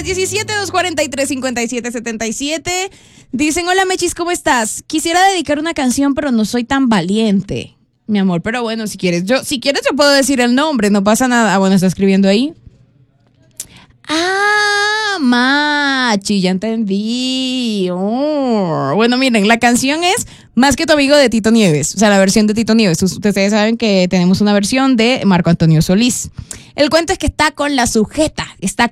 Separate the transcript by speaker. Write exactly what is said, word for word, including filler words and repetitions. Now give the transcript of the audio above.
Speaker 1: tres uno siete, dos cuatro tres, cinco siete siete siete. Dicen, hola Mechis, ¿cómo estás? Quisiera dedicar una canción, pero no soy tan valiente, mi amor. Pero bueno, si quieres, yo, si quieres yo puedo decir el nombre, no pasa nada. Ah, bueno, está escribiendo ahí. Ah, Machi, ya entendí. Oh. Bueno, miren, la canción es Más que tu amigo de Tito Nieves, o sea, la versión de Tito Nieves. Ustedes saben que tenemos una versión de Marco Antonio Solís. El cuento es que está con la sujeta, está